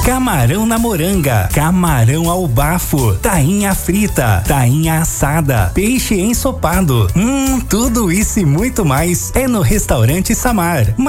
camarão na moranga, camarão ao bafo, tainha frita, tainha assada, peixe ensopado. Tudo isso e muito mais é no Restaurante Samar.